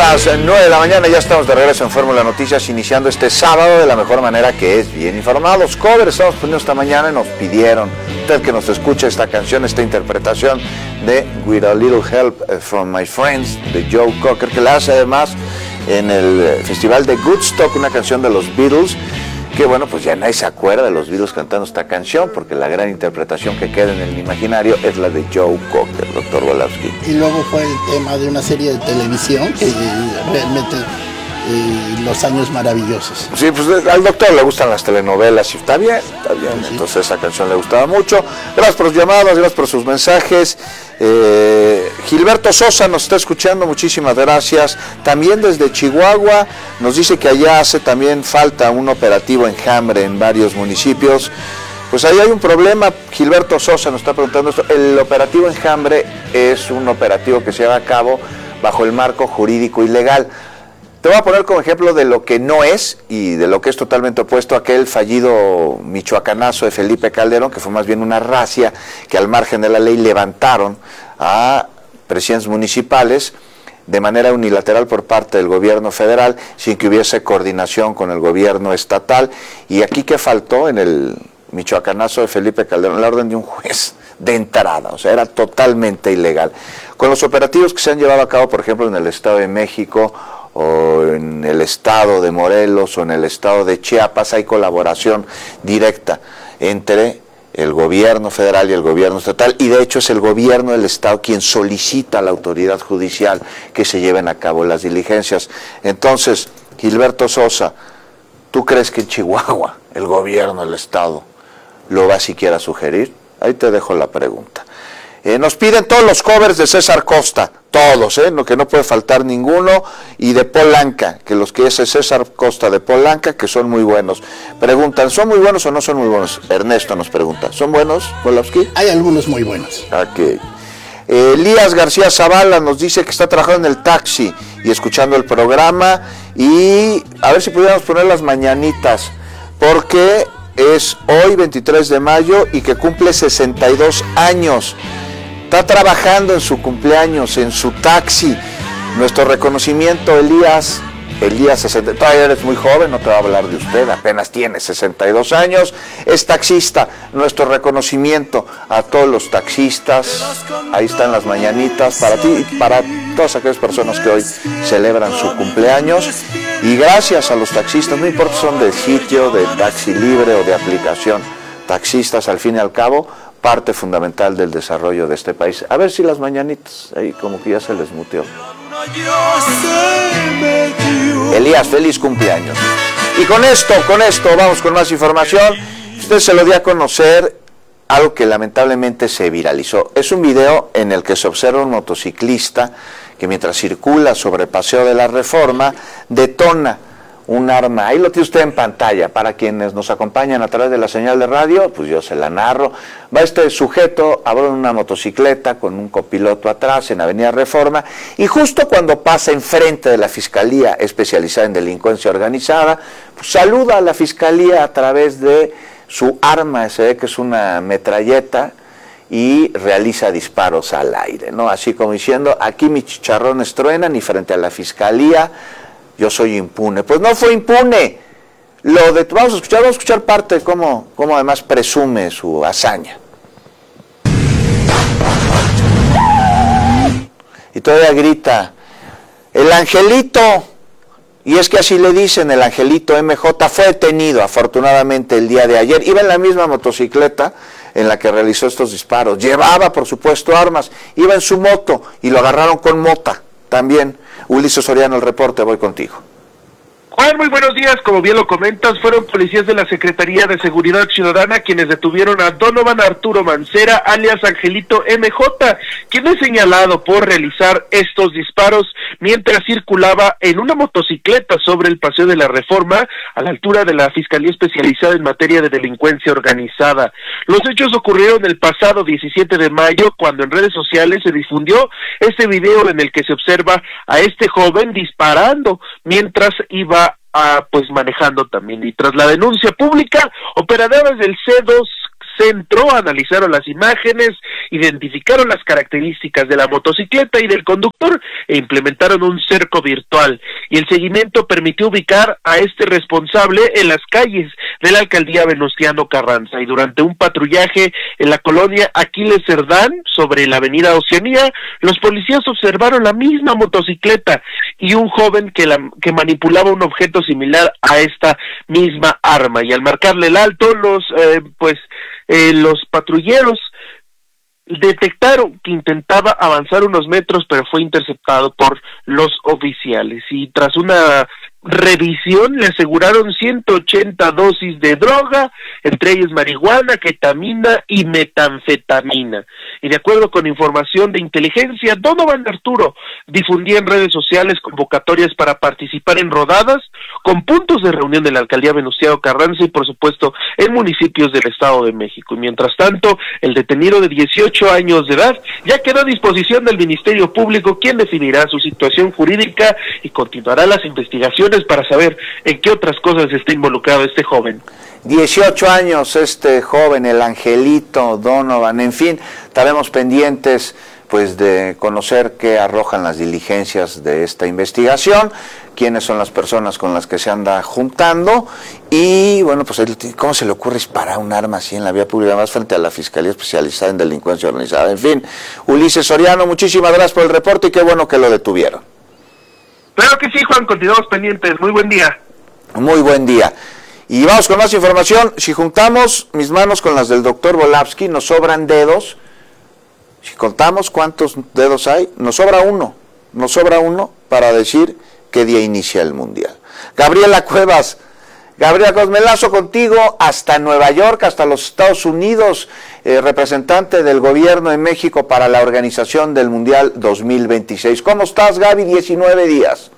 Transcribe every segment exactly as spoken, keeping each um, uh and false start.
las nueve de la mañana, ya estamos de regreso en Fórmula Noticias, iniciando este sábado de la mejor manera, que es bien informados. Cover estamos poniendo esta mañana y nos pidieron, usted que nos escucha, esta canción, esta interpretación de With a Little Help from My Friends, de Joe Cocker, que la hace además en el Festival de Woodstock, una canción de los Beatles, que bueno, pues ya nadie se acuerda de los Beatles cantando esta canción, porque la gran interpretación que queda en el imaginario es la de Joe Cocker, doctor Wolowski. Y luego fue el tema de una serie de televisión que realmente eh, los años maravillosos. Sí, pues al doctor le gustan las telenovelas y está bien, está bien, sí. Entonces esa canción le gustaba mucho. Gracias por los llamados, gracias por sus mensajes. Eh, Gilberto Sosa nos está escuchando, muchísimas gracias. También desde Chihuahua nos dice que allá hace también falta un operativo enjambre en varios municipios. Pues ahí hay un problema. Gilberto Sosa nos está preguntando esto. El operativo enjambre es un operativo que se lleva a cabo bajo el marco jurídico y legal. Te voy a poner como ejemplo de lo que no es y de lo que es totalmente opuesto a aquel fallido michoacanazo de Felipe Calderón, que fue más bien una racia que al margen de la ley levantaron a presidentes municipales de manera unilateral por parte del gobierno federal, sin que hubiese coordinación con el gobierno estatal. Y aquí, ¿qué faltó en el michoacanazo de Felipe Calderón? La orden de un juez de entrada, o sea, era totalmente ilegal. Con los operativos que se han llevado a cabo, por ejemplo, en el Estado de México, o en el estado de Morelos, o en el estado de Chiapas, hay colaboración directa entre el gobierno federal y el gobierno estatal, y de hecho es el gobierno del estado quien solicita a la autoridad judicial que se lleven a cabo las diligencias. Entonces, Gilberto Sosa, ¿tú crees que en Chihuahua el gobierno del estado lo va siquiera a sugerir? Ahí te dejo la pregunta. Eh, nos piden todos los covers de César Costa, todos, eh, no, que no puede faltar ninguno, y de Polanca, que los que es César Costa de Polanca, que son muy buenos. Preguntan, ¿son muy buenos o no son muy buenos? Ernesto nos pregunta, ¿son buenos, Wolowski? Hay algunos muy buenos. Okay. Eh, Elías García Zavala nos dice que está trabajando en el taxi y escuchando el programa, y a ver si pudiéramos poner las mañanitas, porque es hoy veintitrés de mayo y que cumple sesenta y dos años. Está trabajando en su cumpleaños, en su taxi. Nuestro reconocimiento, Elías. Elías, sesenta, todavía eres muy joven, no te va a hablar de usted, apenas tiene sesenta y dos años. Es taxista. Nuestro reconocimiento a todos los taxistas. Ahí están las mañanitas para ti y para todas aquellas personas que hoy celebran su cumpleaños. Y gracias a los taxistas, no importa si son de sitio, de taxi libre o de aplicación. Taxistas, al fin y al cabo, parte fundamental del desarrollo de este país. A ver si las mañanitas, ahí como que ya se les muteó. Elías, feliz cumpleaños. Y con esto, con esto, vamos con más información. Usted se lo dio a conocer algo que lamentablemente se viralizó. Es un video en el que se observa un motociclista que mientras circula sobre Paseo de la Reforma, detona un arma. Ahí lo tiene usted en pantalla. Para quienes nos acompañan a través de la señal de radio, pues yo se la narro. Va este sujeto a bordo de una motocicleta con un copiloto atrás en Avenida Reforma, y justo cuando pasa enfrente de la Fiscalía Especializada en Delincuencia Organizada, pues saluda a la Fiscalía a través de su arma, se ve que es una metralleta, y realiza disparos al aire, ¿no? Así como diciendo, aquí mis chicharrones truenan y frente a la Fiscalía yo soy impune. Pues no fue impune. Lo de, vamos a escuchar, vamos a escuchar parte de cómo, cómo además presume su hazaña. Y todavía grita, el angelito, y es que así le dicen, el angelito M J fue detenido afortunadamente el día de ayer. Iba en la misma motocicleta en la que realizó estos disparos. Llevaba, por supuesto, armas. Iba en su moto y lo agarraron con mota también. Ulises Soriano, el reporte, voy contigo. Juan, muy buenos días. Como bien lo comentas, fueron policías de la Secretaría de Seguridad Ciudadana quienes detuvieron a Donovan Arturo Mancera, alias Angelito M J, quien es señalado por realizar estos disparos mientras circulaba en una motocicleta sobre el Paseo de la Reforma, a la altura de la Fiscalía Especializada en Materia de Delincuencia Organizada. Los hechos ocurrieron el pasado diecisiete de mayo, cuando en redes sociales se difundió este video en el que se observa a este joven disparando mientras iba a, pues manejando también. Y tras la denuncia pública, operadores del C dos centro, analizaron las imágenes, identificaron las características de la motocicleta y del conductor e implementaron un cerco virtual. Y el seguimiento permitió ubicar a este responsable en las calles de la alcaldía Venustiano Carranza. Y durante un patrullaje en la colonia Aquiles Cerdán, sobre la avenida Oceanía, los policías observaron la misma motocicleta y un joven que, la, que manipulaba un objeto similar a esta misma arma. Y al marcarle el alto, los eh, pues eh, los patrulleros detectaron que intentaba avanzar unos metros, pero fue interceptado por los oficiales. Y tras una revisión le aseguraron ciento ochenta dosis de droga, entre ellas marihuana, ketamina y metanfetamina. Y de acuerdo con información de inteligencia, Donovan Arturo difundía en redes sociales convocatorias para participar en rodadas con puntos de reunión de la alcaldía Venustiano Carranza y por supuesto en municipios del Estado de México. Y mientras tanto, el detenido de dieciocho años de edad ya quedó a disposición del Ministerio Público, quien definirá su situación jurídica y continuará las investigaciones para saber en qué otras cosas está involucrado este joven. dieciocho años este joven, el Angelito Donovan, en fin, estaremos pendientes pues de conocer qué arrojan las diligencias de esta investigación, quiénes son las personas con las que se anda juntando y bueno, pues cómo se le ocurre disparar un arma así en la vía pública, más frente a la Fiscalía Especializada en Delincuencia Organizada. En fin, Ulises Soriano, muchísimas gracias por el reporte y qué bueno que lo detuvieron. Claro que sí, Juan, continuamos pendientes. Muy buen día. Muy buen día. Y vamos con más información. Si juntamos mis manos con las del doctor Volavsky, nos sobran dedos. Si contamos cuántos dedos hay, nos sobra uno. Nos sobra uno para decir qué día inicia el Mundial. Gabriela Cuevas, Gabriela Cosmelazo, contigo hasta Nueva York, hasta los Estados Unidos, eh, representante del gobierno en México para la organización del Mundial dos mil veintiséis. ¿Cómo estás, Gaby? diecinueve días.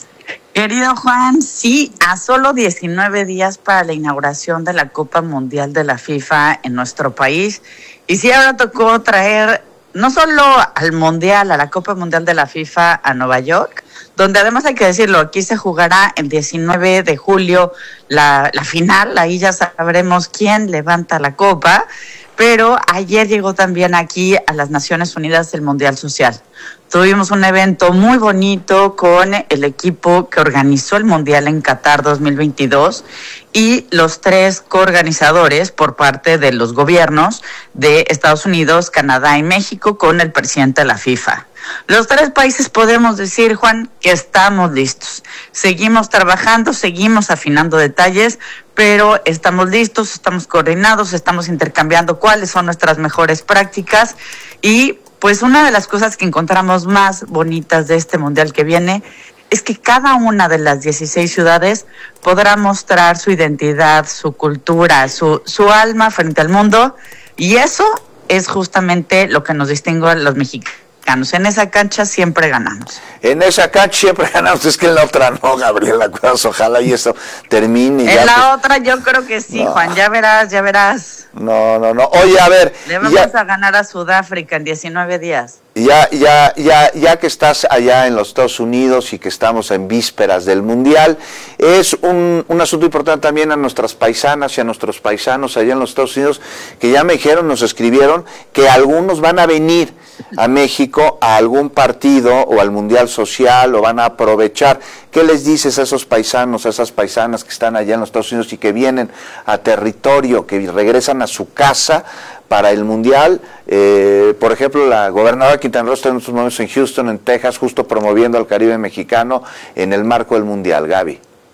Querido Juan, sí, a solo diecinueve días para la inauguración de la Copa Mundial de la FIFA en nuestro país. Y sí, ahora tocó traer no solo al Mundial, a la Copa Mundial de la FIFA a Nueva York, donde además hay que decirlo, aquí se jugará el diecinueve de julio la, la final, ahí ya sabremos quién levanta la copa, pero ayer llegó también aquí a las Naciones Unidas el Mundial Social. Tuvimos un evento muy bonito con el equipo que organizó el Mundial en Qatar dos mil veintidós y los tres coorganizadores por parte de los gobiernos de Estados Unidos, Canadá y México con el presidente de la FIFA. Los tres países podemos decir, Juan, que estamos listos. Seguimos trabajando, seguimos afinando detalles, pero estamos listos, estamos coordinados, estamos intercambiando cuáles son nuestras mejores prácticas y pues una de las cosas que encontramos más bonitas de este mundial que viene es que cada una de las dieciséis ciudades podrá mostrar su identidad, su cultura, su, su alma frente al mundo y eso es justamente lo que nos distingue a los mexicanos. En esa cancha siempre ganamos. En esa cancha siempre ganamos, es que en la otra no, Gabriela Cuevas, ojalá y eso termine. En ya la que... otra yo creo que sí, no. Juan, ya verás, ya verás. No, no, no, oye, a ver. Le vamos ya... a ganar a Sudáfrica en diecinueve días. Ya, ya, ya, ya que estás allá en los Estados Unidos y que estamos en vísperas del Mundial, es un, un asunto importante también a nuestras paisanas y a nuestros paisanos allá en los Estados Unidos, que ya me dijeron, nos escribieron, que algunos van a venir a México a algún partido o al Mundial Social o van a aprovechar. ¿Qué les dices a esos paisanos, a esas paisanas que están allá en los Estados Unidos y que vienen a territorio, que regresan a su casa para el Mundial? Eh, por ejemplo, la gobernadora Quintana Roo está en estos momentos en Houston, en Texas, justo promoviendo al Caribe mexicano en el marco del Mundial. Gaby.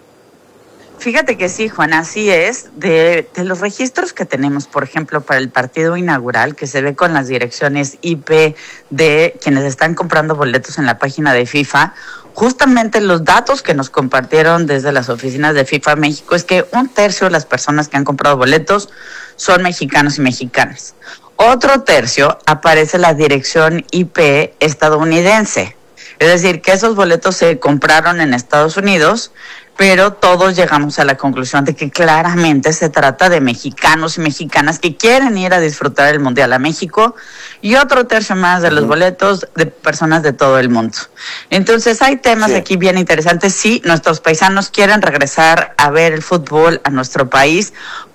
Fíjate que sí, Juan, así es. De, de los registros que tenemos, por ejemplo, para el partido inaugural, que se ve con las direcciones I P de quienes están comprando boletos en la página de FIFA, justamente los datos que nos compartieron desde las oficinas de FIFA México es que un tercio de las personas que han comprado boletos son mexicanos y mexicanas. Otro tercio aparece la dirección I P estadounidense. Es decir, que esos boletos se compraron en Estados Unidos, pero todos llegamos a la conclusión de que claramente se trata de mexicanos y mexicanas que quieren ir a disfrutar el Mundial a México y otro tercio más de los boletos de personas de todo el mundo. Entonces hay temas sí. aquí bien interesantes. Sí, nuestros paisanos quieren regresar a ver el fútbol a nuestro país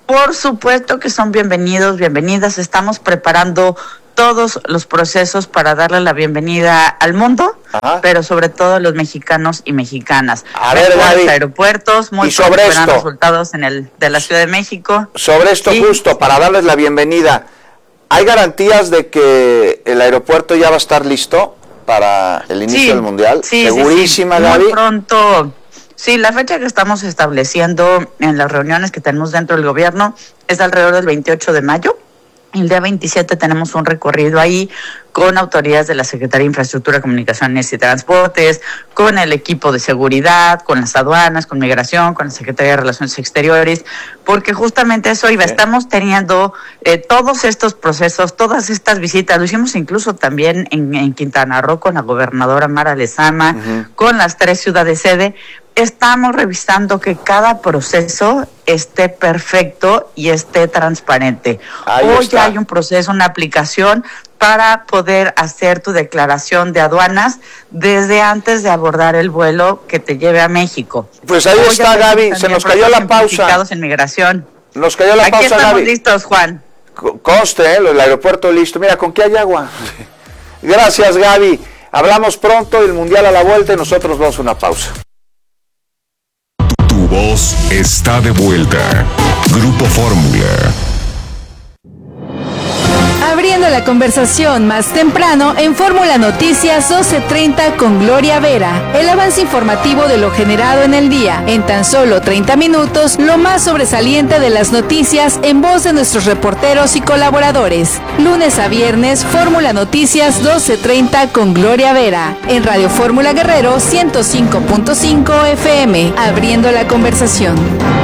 Por supuesto que son bienvenidos, bienvenidas. Estamos preparando todos los procesos para darle la bienvenida al mundo, Ajá. pero sobre todo a los mexicanos y mexicanas. A ver, Gaby, aeropuertos, muy y sobre esto, resultados en el de la Ciudad de México. Sobre esto y, justo, para darles la bienvenida, ¿hay garantías de que el aeropuerto ya va a estar listo para el inicio sí, del Mundial? Sí, Segurísima, sí, sí. Gaby. Muy pronto. Sí, la fecha que estamos estableciendo en las reuniones que tenemos dentro del gobierno es alrededor del veintiocho de mayo. El día veintisiete tenemos un recorrido ahí con autoridades de la Secretaría de Infraestructura, Comunicaciones y Transportes, con el equipo de seguridad, con las aduanas, con Migración, con la Secretaría de Relaciones Exteriores, porque justamente eso iba. Sí. Estamos teniendo eh, todos estos procesos, todas estas visitas, lo hicimos incluso también en, en Quintana Roo con la gobernadora Mara Lezama, uh-huh. con las tres ciudades sede. Estamos revisando que cada proceso esté perfecto y esté transparente. Ahí Hoy está. Ya hay un proceso, una aplicación para poder hacer tu declaración de aduanas desde antes de abordar el vuelo que te lleve a México. Pues ahí Hoy está, Gaby, se nos cayó la pausa. En migración. Nos cayó la Aquí pausa, estamos Gaby. listos, Juan. Conste, ¿eh? El aeropuerto listo. Mira, ¿con qué hay agua? Gracias, Gaby. Hablamos pronto, el Mundial a la vuelta y nosotros vamos a una pausa. Tu voz está de vuelta. Grupo Fórmula. Abriendo la conversación más temprano en Fórmula Noticias doce treinta con Gloria Vera. El avance informativo de lo generado en el día. En tan solo treinta minutos, lo más sobresaliente de las noticias en voz de nuestros reporteros y colaboradores. Lunes a viernes, Fórmula Noticias doce treinta con Gloria Vera. En Radio Fórmula Guerrero ciento cinco punto cinco F M. Abriendo la conversación.